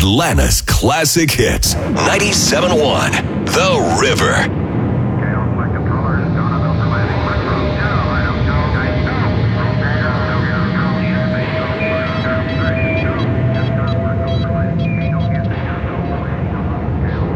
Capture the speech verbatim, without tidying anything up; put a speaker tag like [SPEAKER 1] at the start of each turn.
[SPEAKER 1] Atlanta's classic hits. ninety-seven point one The River.